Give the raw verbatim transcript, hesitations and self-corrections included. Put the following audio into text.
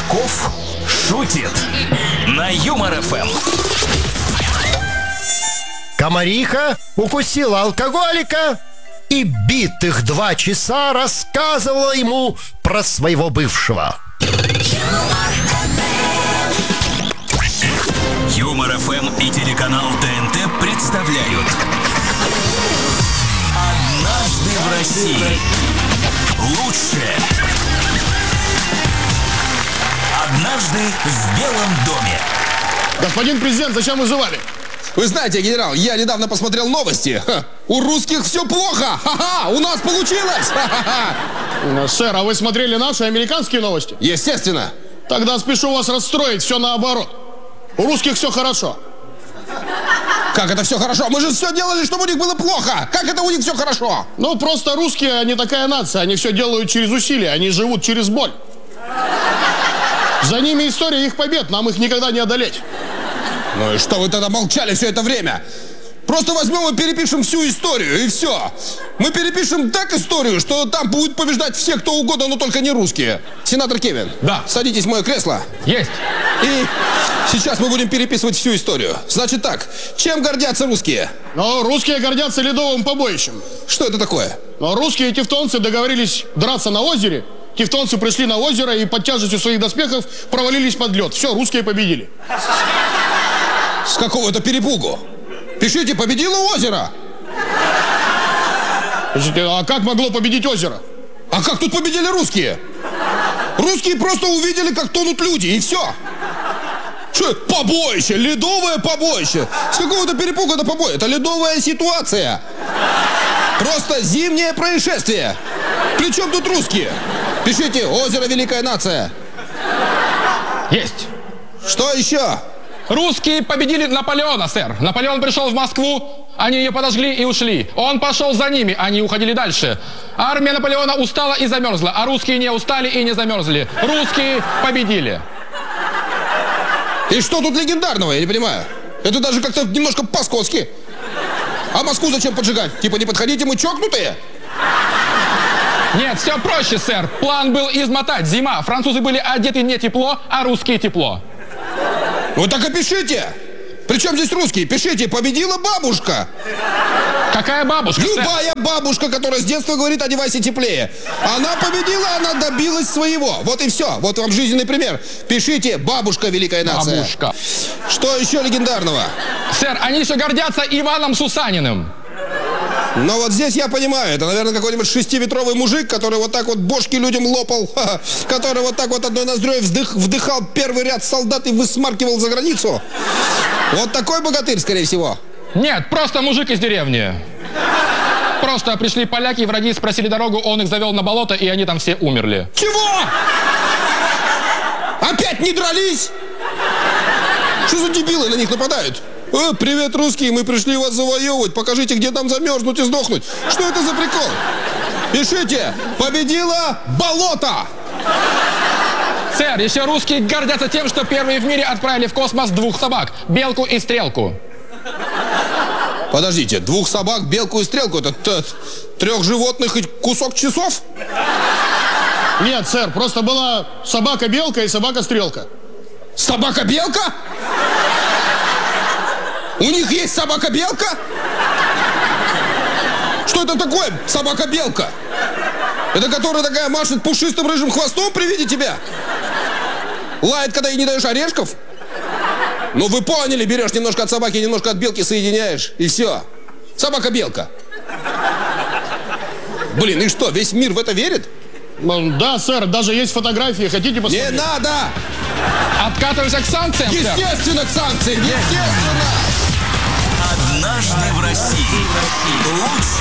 Чесноков шутит на Юмор эф эм. Комариха укусила алкоголика и битых два часа рассказывала ему про своего бывшего. Юмор эф эм и телеканал тэ эн тэ представляют «Однажды в России». Лучшее. «Однажды в Белом доме». Господин президент, зачем вызывали? Вы знаете, генерал, я недавно посмотрел новости. Ха, у русских все плохо. Ха-ха, у нас получилось. Ха-ха-ха. Сэр, а вы смотрели наши американские новости? Естественно. Тогда спешу вас расстроить, все наоборот. У русских все хорошо. Как это все хорошо? Мы же все делали, чтобы у них было плохо. Как это у них все хорошо? Ну, просто русские, они такая нация. Они все делают через усилия, они живут через боль. За ними история их побед, нам их никогда не одолеть. Ну и что вы тогда молчали все это время? Просто возьмем и перепишем всю историю, и все. Мы перепишем так историю, что там будет побеждать все, кто угодно, но только не русские. Сенатор Кевин. Да. Садитесь в мое кресло. Есть. И сейчас мы будем переписывать всю историю. Значит так, чем гордятся русские? Но русские гордятся ледовым побоищем. Что это такое? Но русские и тевтонцы договорились драться на озере. Тевтонцы пришли на озеро и под тяжестью своих доспехов провалились под лед. Все, русские победили. С какого-то перепугу. Пишите, победило озеро. А как могло победить озеро? А как тут победили русские? Русские просто увидели, как тонут люди, и все. Что это? Побоище, ледовое побоище. С какого-то перепуга до побоя. Это ледовая ситуация. Просто зимнее происшествие. Причем тут русские? Пишите, озеро Великая Нация. Есть. Что еще? Русские победили Наполеона, сэр. Наполеон пришел в Москву, они ее подожгли и ушли. Он пошел за ними, они уходили дальше. Армия Наполеона устала и замерзла, а русские не устали и не замерзли. Русские победили. И что тут легендарного, я не понимаю. Это даже как-то немножко по-скотски. А Москву зачем поджигать? Типа не подходите, мы чокнутые? Нет, все проще, сэр. План был измотать. Зима. Французы были одеты не тепло, а русские тепло. Вот так и пишите. Причем здесь русские? Пишите, победила бабушка. Какая бабушка, сэр? Любая бабушка, которая с детства говорит, одевайся теплее. Она победила, она добилась своего. Вот и все. Вот вам жизненный пример. Пишите, бабушка Великая Нация. Бабушка. Что еще легендарного? Сэр, они еще гордятся Иваном Сусаниным. Но вот здесь я понимаю, это, наверное, какой-нибудь шестиметровый мужик, который вот так вот бошки людям лопал, ха-ха, который вот так вот одной ноздрёй вдых, вдыхал первый ряд солдат и высмаркивал за границу. Вот такой богатырь, скорее всего. Нет, просто мужик из деревни. Просто пришли поляки, враги спросили дорогу, он их завел на болото, и они там все умерли. Чего? Опять не дрались? Что за дебилы на них нападают? О, привет, русские, мы пришли вас завоевывать. Покажите, где там замерзнуть и сдохнуть. Что это за прикол? Пишите, победила болото. Сэр, еще русские гордятся тем, что первые в мире отправили в космос двух собак. Белку и стрелку. Подождите, двух собак, белку и стрелку. Это трех животных и кусок часов? Нет, сэр, просто была собака-белка и собака-стрелка. Собака-белка? У них есть собака-белка? Что это такое, собака-белка? Это которая такая машет пушистым рыжим хвостом при виде тебя? Лает, когда ей не даешь орешков? Ну вы поняли, берешь немножко от собаки, немножко от белки соединяешь, и все. Собака-белка. Блин, и что, весь мир в это верит? Да, сэр, даже есть фотографии, хотите посмотреть? Не надо! Откатываемся к санкциям, сэр. Естественно, к санкциям, естественно! «Однажды в России». Лучшее.